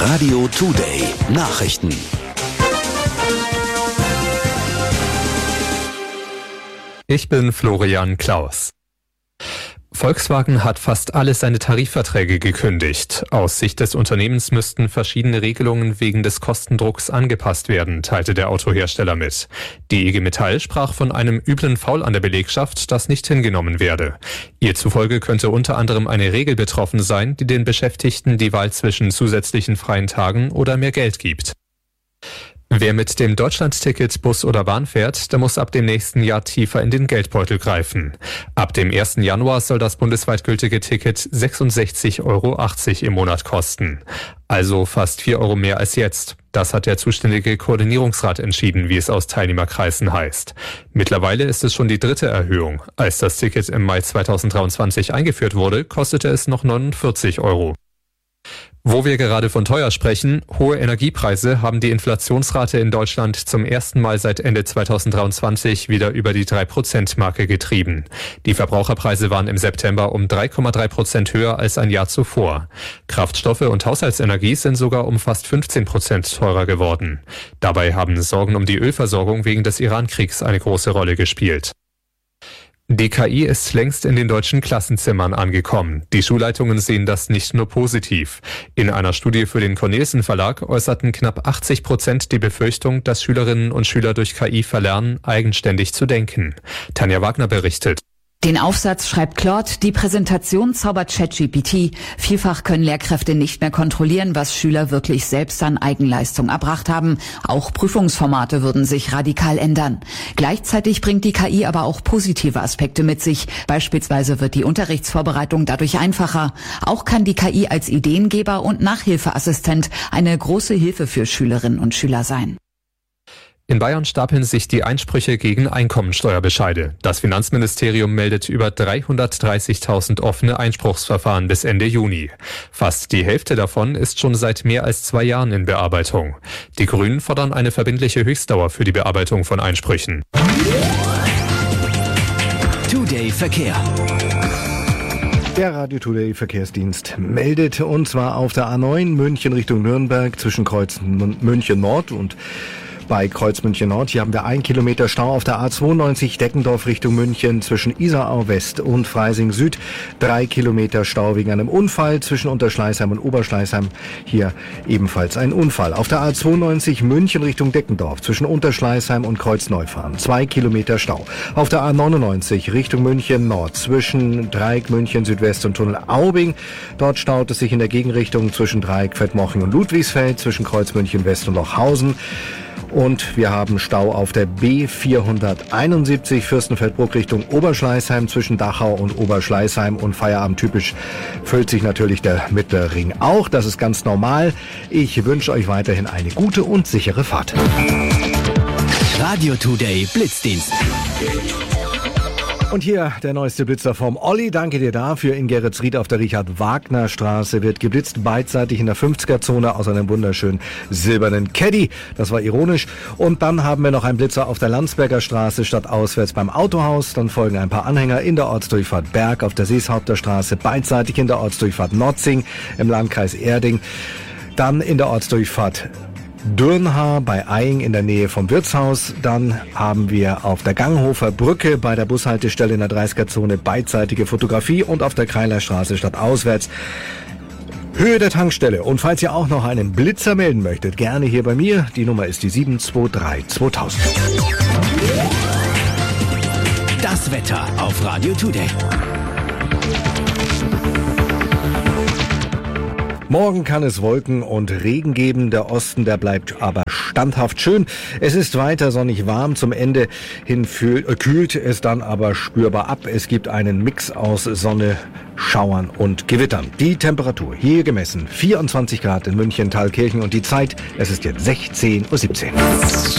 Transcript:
Radio Today Nachrichten. Ich bin Florian Klaus. Volkswagen hat fast alle seine Tarifverträge gekündigt. Aus Sicht des Unternehmens müssten verschiedene Regelungen wegen des Kostendrucks angepasst werden, teilte der Autohersteller mit. Die IG Metall sprach von einem üblen Foul an der Belegschaft, das nicht hingenommen werde. Ihr zufolge könnte unter anderem eine Regel betroffen sein, die den Beschäftigten die Wahl zwischen zusätzlichen freien Tagen oder mehr Geld gibt. Wer mit dem Deutschlandticket Bus oder Bahn fährt, der muss ab dem nächsten Jahr tiefer in den Geldbeutel greifen. Ab dem 1. Januar soll das bundesweit gültige Ticket 66,80 € im Monat kosten. Also fast 4 € mehr als jetzt. Das hat der zuständige Koordinierungsrat entschieden, wie es aus Teilnehmerkreisen heißt. Mittlerweile ist es schon die 3. Erhöhung. Als das Ticket im Mai 2023 eingeführt wurde, kostete es noch 49 €. Wo wir gerade von teuer sprechen, hohe Energiepreise haben die Inflationsrate in Deutschland zum ersten Mal seit Ende 2023 wieder über die 3%-Marke getrieben. Die Verbraucherpreise waren im September um 3,3% höher als ein Jahr zuvor. Kraftstoffe und Haushaltsenergie sind sogar um fast 15% teurer geworden. Dabei haben Sorgen um die Ölversorgung wegen des Iran-Kriegs eine große Rolle gespielt. Die KI ist längst in den deutschen Klassenzimmern angekommen. Die Schulleitungen sehen das nicht nur positiv. In einer Studie für den Cornelsen Verlag äußerten knapp 80% die Befürchtung, dass Schülerinnen und Schüler durch KI verlernen, eigenständig zu denken. Tanja Wagner berichtet. Den Aufsatz schreibt Claude, die Präsentation zaubert ChatGPT. Vielfach können Lehrkräfte nicht mehr kontrollieren, was Schüler wirklich selbst an Eigenleistung erbracht haben. Auch Prüfungsformate würden sich radikal ändern. Gleichzeitig bringt die KI aber auch positive Aspekte mit sich. Beispielsweise wird die Unterrichtsvorbereitung dadurch einfacher. Auch kann die KI als Ideengeber und Nachhilfeassistent eine große Hilfe für Schülerinnen und Schüler sein. In Bayern stapeln sich die Einsprüche gegen Einkommensteuerbescheide. Das Finanzministerium meldet über 330.000 offene Einspruchsverfahren bis Ende Juni. Fast die Hälfte davon ist schon seit mehr als 2 Jahren in Bearbeitung. Die Grünen fordern eine verbindliche Höchstdauer für die Bearbeitung von Einsprüchen. Today Verkehr. Der Radio Today Verkehrsdienst meldet, und zwar auf der A9 München Richtung Nürnberg zwischen Kreuz München Nord und bei Kreuz München Nord. Hier haben wir 1 Kilometer Stau auf der A92 Deckendorf Richtung München zwischen Isarau West und Freising Süd. 3 Kilometer Stau wegen einem Unfall zwischen Unterschleißheim und Oberschleißheim. Hier ebenfalls ein Unfall. Auf der A92 München Richtung Deckendorf zwischen Unterschleißheim und Kreuzneufahren. 2 Kilometer Stau. Auf der A99 Richtung München Nord zwischen Dreieck München Südwest und Tunnel Aubing. Dort staut es sich in der Gegenrichtung zwischen Dreieck Feldmoching und Ludwigsfeld, zwischen Kreuz München West und Lochhausen. Und wir haben Stau auf der B471 Fürstenfeldbruck Richtung Oberschleißheim zwischen Dachau und Oberschleißheim, und feierabendtypisch füllt sich natürlich der Mittlere Ring auch. Das ist ganz normal. Ich wünsche euch weiterhin eine gute und sichere Fahrt. Radio Today Blitzdienst. Und hier der neueste Blitzer vom Olli. Danke dir dafür. In Geretsried auf der Richard-Wagner-Straße wird geblitzt, beidseitig in der 50er-Zone aus einem wunderschönen silbernen Caddy. Das war ironisch. Und dann haben wir noch einen Blitzer auf der Landsberger Straße stadtauswärts beim Autohaus. Dann folgen ein paar Anhänger in der Ortsdurchfahrt Berg auf der Seeshaupter Straße, beidseitig in der Ortsdurchfahrt Notzing im Landkreis Erding. Dann in der Ortsdurchfahrt Dürnhaar bei Eying in der Nähe vom Wirtshaus. Dann haben wir auf der Ganghofer Brücke bei der Bushaltestelle in der 30er-Zone beidseitige Fotografie, und auf der Kreilerstraße stadtauswärts Höhe der Tankstelle. Und falls ihr auch noch einen Blitzer melden möchtet, gerne hier bei mir. Die Nummer ist die 723 2000. Das Wetter auf Radio Today. Morgen kann es Wolken und Regen geben. Der Osten, der bleibt aber standhaft schön. Es ist weiter sonnig warm. Zum Ende hin kühlt es dann aber spürbar ab. Es gibt einen Mix aus Sonne, Schauern und Gewittern. Die Temperatur hier gemessen 24 Grad in München, Thalkirchen, und die Zeit, es ist jetzt 16:17 Uhr.